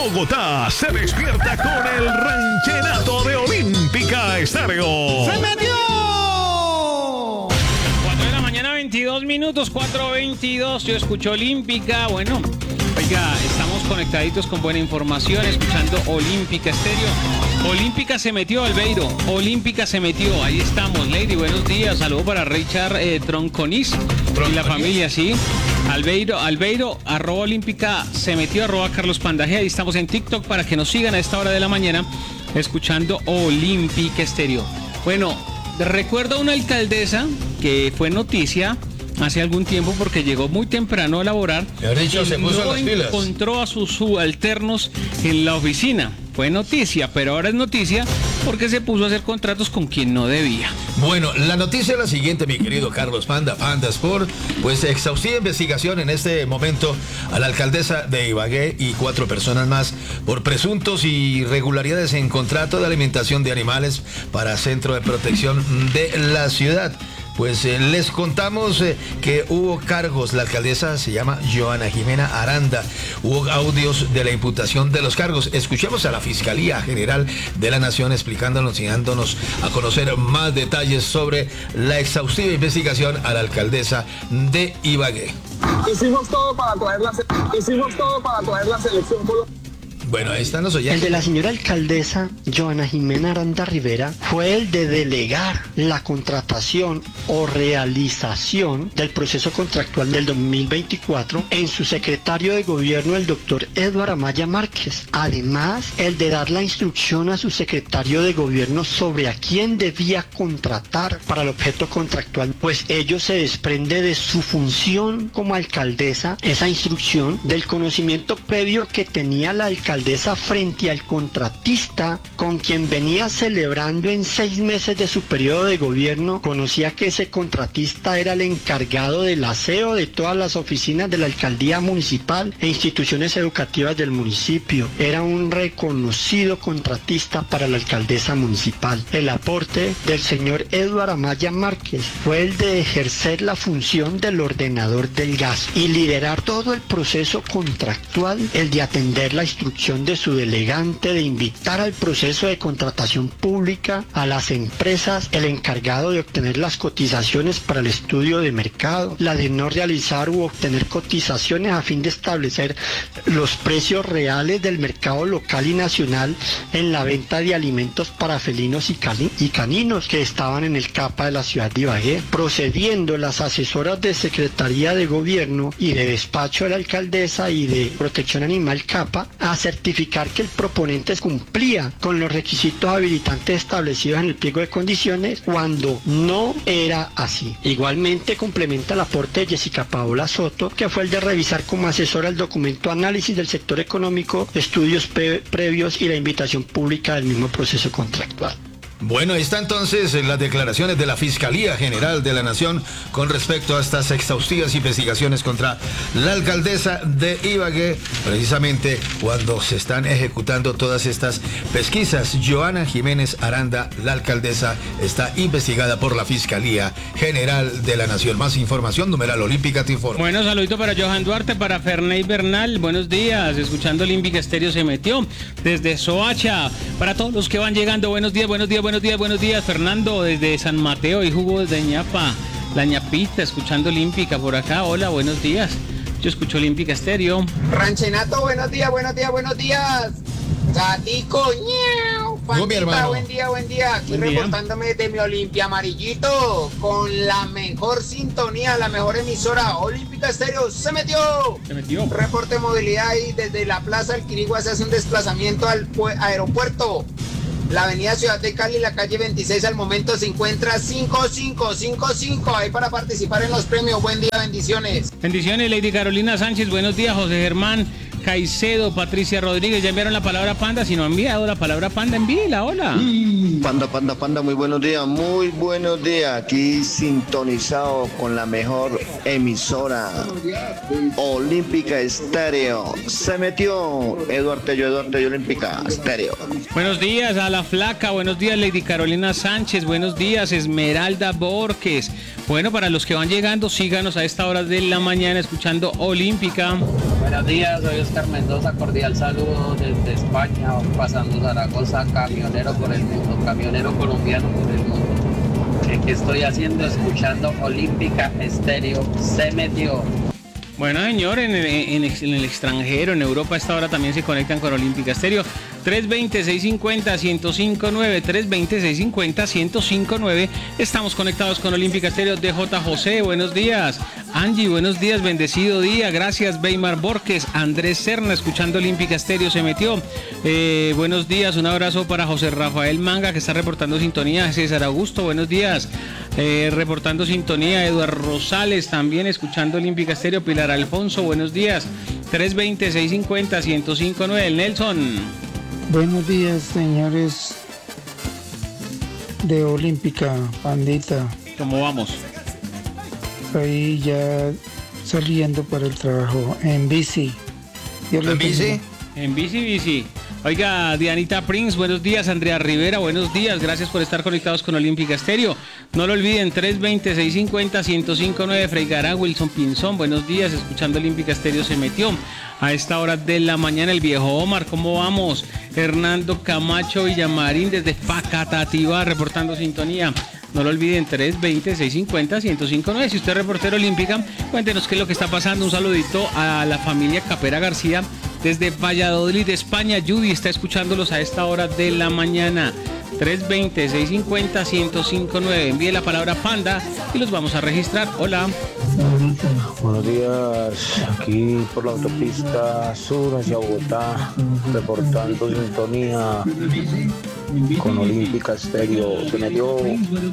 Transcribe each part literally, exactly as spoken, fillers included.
Bogotá se despierta con el ranchenato de Olímpica Estéreo. ¡Se metió! cuatro de la mañana, veintidós minutos, cuatro veintidós. Yo escucho Olímpica. Bueno, oiga, estamos conectaditos con buena información, escuchando Olímpica Estéreo. Olímpica se metió, Albeiro. Olímpica se metió. Ahí estamos, Lady. Buenos días. Saludo para Richard eh, Tronconis y la familia, sí. Albeiro, Albeiro, arroba Olímpica se metió, arroba Carlos Pandaje. Ahí estamos en TikTok para que nos sigan a esta hora de la mañana escuchando Olímpica Estéreo. Bueno, recuerdo una alcaldesa que fue noticia hace algún tiempo porque llegó muy temprano a laborar dicho, y se puso no las pilas. encontró a sus subalternos en la oficina. Fue noticia, pero ahora es noticia porque se puso a hacer contratos con quien no debía. Bueno, la noticia es la siguiente, mi querido Carlos Panda, Panda Sport. Pues exhaustiva investigación en este momento a la alcaldesa de Ibagué y cuatro personas más por presuntos irregularidades en contrato de alimentación de animales para Centro de Protección de la ciudad. Pues eh, les contamos eh, que hubo cargos, la alcaldesa se llama Joana Jimena Aranda, hubo audios de la imputación de los cargos. Escuchemos a la Fiscalía General de la Nación explicándonos y dándonos a conocer más detalles sobre la exhaustiva investigación a la alcaldesa de Ibagué. Hicimos todo para traer la, hicimos todo para traer la selección colombiana. Bueno, ahí están los oyentes. El de la señora alcaldesa Joana Jimena Aranda Rivera fue el de delegar la contratación o realización del proceso contractual del dos mil veinticuatro en su secretario de gobierno, el doctor Eduardo Amaya Márquez. Además, el de dar la instrucción a su secretario de gobierno sobre a quién debía contratar para el objeto contractual, pues ello se desprende de su función como alcaldesa, esa instrucción del conocimiento previo que tenía la alcaldesa frente al contratista con quien venía celebrando en seis meses de su periodo de gobierno. Conocía que ese contratista era el encargado del aseo de todas las oficinas de la alcaldía municipal e instituciones educativas del municipio. Era un reconocido contratista para la alcaldesa municipal. El aporte del señor Eduardo Amaya Márquez fue el de ejercer la función del ordenador del gas y liderar todo el proceso contractual, el de atender la instrucción de su delegante, de invitar al proceso de contratación pública a las empresas, el encargado de obtener las cotizaciones para el estudio de mercado, la de no realizar u obtener cotizaciones a fin de establecer los precios reales del mercado local y nacional en la venta de alimentos para felinos y, cani- y caninos que estaban en el CAPA de la ciudad de Ibagué, procediendo las asesoras de Secretaría de Gobierno y de Despacho de la Alcaldesa y de Protección Animal CAPA a certificar que el proponente cumplía con los requisitos habilitantes establecidos en el pliego de condiciones cuando no era así. Igualmente complementa el aporte de Jessica Paola Soto, que fue el de revisar como asesora el documento análisis del sector económico, estudios pre- previos y la invitación pública del mismo proceso contractual. Bueno, ahí está entonces las declaraciones de la Fiscalía General de la Nación con respecto a estas exhaustivas investigaciones contra la alcaldesa de Ibagué, precisamente cuando se están ejecutando todas estas pesquisas. Joana Jiménez Aranda, la alcaldesa, está investigada por la Fiscalía General de la Nación. Más información, numeral Olímpica te informa. Bueno, saludito para Johan Duarte, para Ferney Bernal, buenos días, escuchando Olímpica Estéreo se metió desde Soacha, para todos los que van llegando, buenos días, buenos días, buenos días, buenos días, Fernando desde San Mateo y Jugo desde Ñapa, la Ñapita, escuchando Olímpica por acá, hola, buenos días, yo escucho Olímpica Estéreo. Ranchenato, buenos días, buenos días, buenos días. Gatico, ñau. No, mi hermano. Buen día, buen día. Aquí Buen día. reportándome desde mi Olimpia Amarillito con la mejor sintonía, la mejor emisora. Olímpica Estéreo se metió. Se metió. Reporte de movilidad y desde la Plaza del Quirigua se hace un desplazamiento al pu- aeropuerto. La avenida Ciudad de Cali, la calle veintiséis, al momento se encuentra cinco cinco cinco cinco. Ahí para participar en los premios. Buen día, bendiciones. Bendiciones, Lady Carolina Sánchez, buenos días, José Germán Caicedo, Patricia Rodríguez, ya enviaron la palabra panda, si no han enviado la palabra panda, envíela, hola. Panda, panda, panda, muy buenos días, muy buenos días. Aquí sintonizado con la mejor emisora Olímpica Estéreo. Se metió Eduardo Tello, Eduardo Tello, Olímpica Estéreo. Buenos días a la flaca, buenos días Lady Carolina Sánchez, buenos días Esmeralda Borges. Bueno, para los que van llegando, síganos a esta hora de la mañana escuchando Olímpica. Buenos días, soy Oscar Mendoza, cordial saludo desde España, pasando Zaragoza, camionero por el mundo, camionero colombiano por el mundo. ¿Qué estoy haciendo? Escuchando Olímpica Estéreo, se metió. Bueno, señor, en el, en, en el extranjero, en Europa, a esta hora también se conectan con Olímpica Estéreo. tres veinte, seiscientos cincuenta, ciento cinco nueve, tres veinte, seiscientos cincuenta, ciento cinco nueve. Estamos conectados con Olímpica Estéreo. D J José, buenos días. Angie, buenos días, bendecido día. Gracias, Weimar Borges. Andrés Serna, escuchando Olímpica Estéreo, se metió. Eh, buenos días, un abrazo para José Rafael Manga, que está reportando sintonía. César Augusto, buenos días. Eh, reportando sintonía. Eduardo Rosales, también escuchando Olímpica Estéreo. Pilar Alfonso, buenos días. tres veinte, seiscientos cincuenta, ciento cinco nueve. Nelson. Buenos días, señores de Olímpica, pandita. ¿Cómo vamos? Ahí ya saliendo para el trabajo, en bici. ¿En bici? En bici, bici. Oiga, Dianita Prince, buenos días. Andrea Rivera, buenos días. Gracias por estar conectados con Olímpica Estéreo. No lo olviden, tres veinte, seiscientos cincuenta, ciento cinco nueve. Freigará, Wilson Pinzón, buenos días. Escuchando Olímpica Estéreo, se metió. A esta hora de la mañana, el viejo Omar, ¿cómo vamos? Hernando Camacho Villamarín, desde Facatativá, reportando sintonía. No lo olviden, tres veinte, seiscientos cincuenta, ciento cinco nueve. Si usted es reportero Olímpica, cuéntenos qué es lo que está pasando. Un saludito a la familia Capera García desde Valladolid, España. Judy está escuchándolos a esta hora de la mañana. tres veinte, seiscientos cincuenta, ciento cinco nueve. Envíe la palabra panda y los vamos a registrar. Hola. Buenos días, aquí por la autopista sur hacia Bogotá, reportando sintonía con Olímpica Estéreo. Se me dio.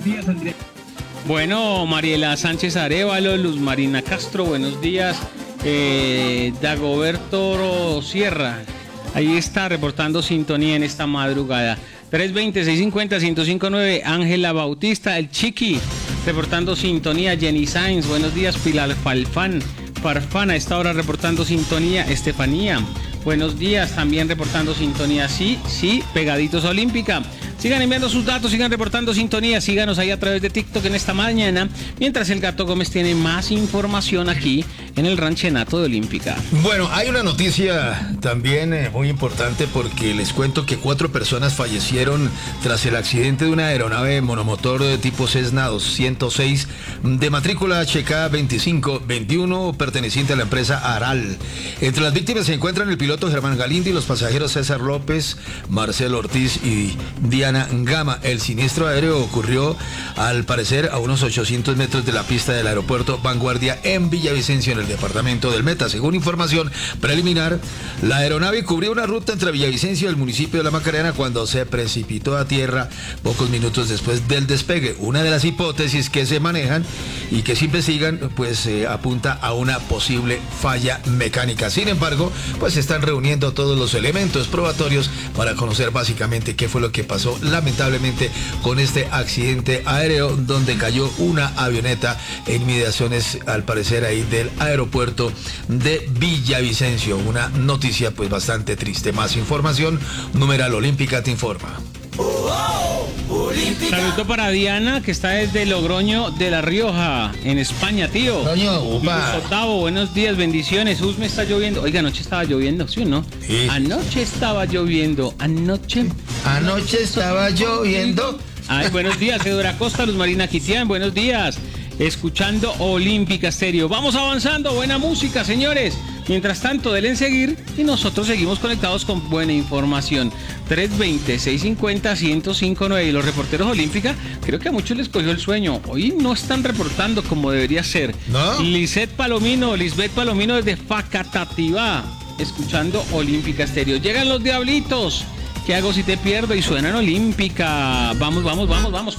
Bueno, Mariela Sánchez Arevalo, Luz Marina Castro, buenos días. Eh, Dagoberto Sierra, ahí está reportando sintonía en esta madrugada. tres veinte, seiscientos cincuenta, ciento cinco nueve. Ángela Bautista, el Chiqui, reportando sintonía. Jenny Sainz, buenos días. Pilar Falfán, Farfán, a esta hora reportando sintonía. Estefanía, buenos días, también reportando sintonía. Sí, sí, pegaditos a Olímpica. Sigan enviando sus datos, sigan reportando sintonía, síganos ahí a través de TikTok en esta mañana, mientras el Gato Gómez tiene más información aquí en el Ranchenato de Olímpica. Bueno, hay una noticia también eh, muy importante, porque les cuento que cuatro personas fallecieron tras el accidente de una aeronave monomotor de tipo Cessna doscientos seis de matrícula H K veinticinco veintiuno perteneciente a la empresa Aral. Entre las víctimas se encuentran el piloto Germán Galindi y los pasajeros César López, Marcelo Ortiz y Diana Gama. El siniestro aéreo ocurrió, al parecer, a unos ochocientos metros de la pista del aeropuerto Vanguardia en Villavicencio, en el departamento del Meta. Según información preliminar, la aeronave cubrió una ruta entre Villavicencio y el municipio de La Macarena cuando se precipitó a tierra pocos minutos después del despegue. Una de las hipótesis que se manejan y que se investigan, pues eh, apunta a una posible falla mecánica. Sin embargo, pues se están reuniendo todos los elementos probatorios para conocer básicamente qué fue lo que pasó lamentablemente con este accidente aéreo, donde cayó una avioneta en inmediaciones, al parecer, ahí del aeropuerto de Villavicencio. Una noticia pues bastante triste. Más información, numeral Olímpica te informa. Saludo para Diana, que está desde Logroño de La Rioja, en España, tío. Logroño, upa. Luis Otavo, buenos días, bendiciones. Us, me está lloviendo. Oiga, anoche estaba lloviendo, ¿sí o no? Sí. Anoche estaba lloviendo. Anoche. Anoche estaba lloviendo. Ay, buenos días, Edora Costa, Luz Marina Quitián, buenos días. Escuchando Olímpica Estéreo. Vamos avanzando, buena música, señores. Mientras tanto, denle en seguir y nosotros seguimos conectados con buena información. tres veinte, seiscientos cincuenta, ciento cinco nueve. Y los reporteros Olímpica, creo que a muchos les cogió el sueño. Hoy no están reportando como debería ser. ¿No? Lisbeth Palomino, Lisbeth Palomino desde Facatativá, escuchando Olímpica Estéreo. Llegan los Diablitos. ¿Qué hago si te pierdo? Y suenan Olímpica. Vamos, vamos, vamos, vamos.